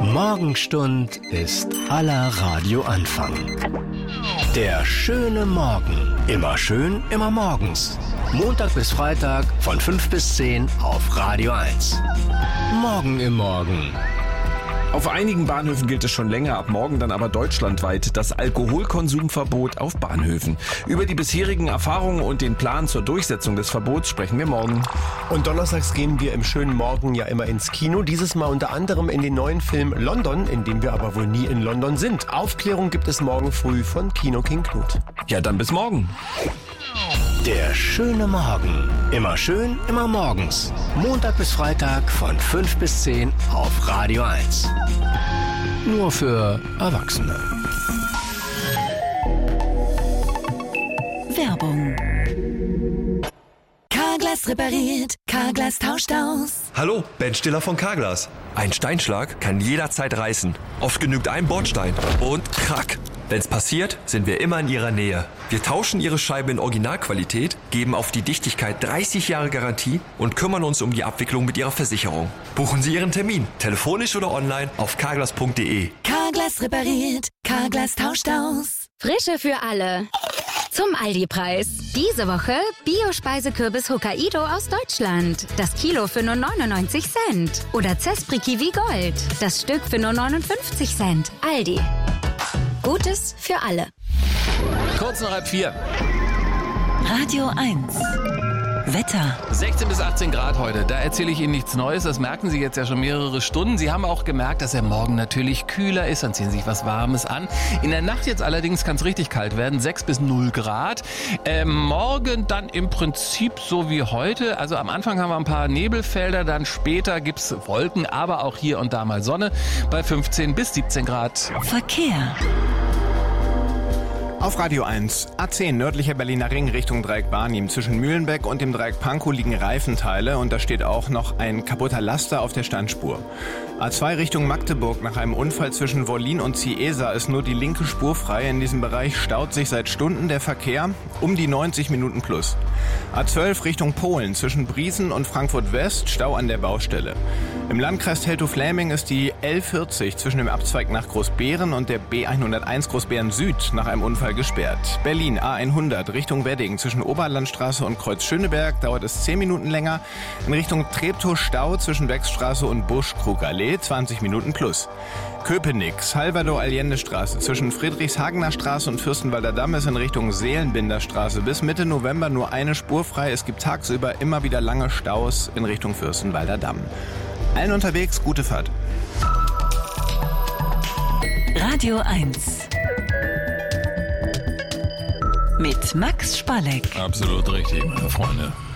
Morgenstund ist aller Radioanfang. Der schöne Morgen. Immer schön, immer morgens. Montag bis Freitag von 5 bis 10 auf Radio 1. Morgen im Morgen. Auf einigen Bahnhöfen gilt es schon länger, ab morgen dann aber deutschlandweit das Alkoholkonsumverbot auf Bahnhöfen. Über die bisherigen Erfahrungen und den Plan zur Durchsetzung des Verbots sprechen wir morgen. Und donnerstags gehen wir im schönen Morgen ja immer ins Kino. Dieses Mal unter anderem in den neuen Film London, in dem wir aber wohl nie in London sind. Aufklärung gibt es morgen früh von Kino King Knut. Ja, dann bis morgen. Der schöne Morgen. Immer schön, immer morgens. Montag bis Freitag von 5 bis 10 auf Radio 1. Nur für Erwachsene. Werbung. Carglass repariert, Carglass tauscht aus. Hallo, Ben Stiller von Carglass. Ein Steinschlag kann jederzeit reißen. Oft genügt ein Bordstein und krack. Wenn's passiert, sind wir immer in Ihrer Nähe. Wir tauschen Ihre Scheibe in Originalqualität, geben auf die Dichtigkeit 30 Jahre Garantie und kümmern uns um die Abwicklung mit Ihrer Versicherung. Buchen Sie Ihren Termin, telefonisch oder online auf carglass.de. Carglass repariert, Carglass tauscht aus. Frische für alle. Zum Aldi-Preis. Diese Woche Bio-Speisekürbis Hokkaido aus Deutschland. Das Kilo für nur 99 Cent. Oder Zespri Kiwi Gold. Das Stück für nur 59 Cent. Aldi. Gutes für alle. Kurz nach 3:30. Radio 1. Wetter. 16 bis 18 Grad heute. Da erzähle ich Ihnen nichts Neues. Das merken Sie jetzt ja schon mehrere Stunden. Sie haben auch gemerkt, dass der Morgen natürlich kühler ist. Dann ziehen Sie sich was Warmes an. In der Nacht jetzt allerdings kann es richtig kalt werden. 6 bis 0 Grad. Morgen dann im Prinzip so wie heute. Also am Anfang haben wir ein paar Nebelfelder. Dann später gibt es Wolken, aber auch hier und da mal Sonne. Bei 15 bis 17 Grad. Verkehr. Auf Radio 1. A10 nördlicher Berliner Ring Richtung Dreieck Barnim. Zwischen Mühlenbeck und dem Dreieck Pankow liegen Reifenteile und da steht auch noch ein kaputter Laster auf der Standspur. A2 Richtung Magdeburg. Nach einem Unfall zwischen Wollin und Ciesa ist nur die linke Spur frei. In diesem Bereich staut sich seit Stunden der Verkehr um die 90 Minuten plus. A12 Richtung Polen. Zwischen Briesen und Frankfurt West Stau an der Baustelle. Im Landkreis Teltow-Fläming ist die L40 zwischen dem Abzweig nach Großbeeren und der B101 Großbeeren Süd nach einem Unfall gesperrt. Berlin A100 Richtung Wedding. Zwischen Oberlandstraße und Kreuz Schöneberg dauert es 10 Minuten länger. In Richtung Treptow Stau zwischen Wechstraße und Busch-Krugallee 20 Minuten plus. Köpenick, Salvador-Allende-Straße zwischen Friedrichshagener Straße und Fürstenwalder Damm ist in Richtung Seelenbinder-Straße bis Mitte November nur eine Spur frei. Es gibt tagsüber immer wieder lange Staus in Richtung Fürstenwalder Damm. Allen unterwegs, gute Fahrt. Radio 1. Mit Max Spalleck. Absolut richtig, meine Freunde.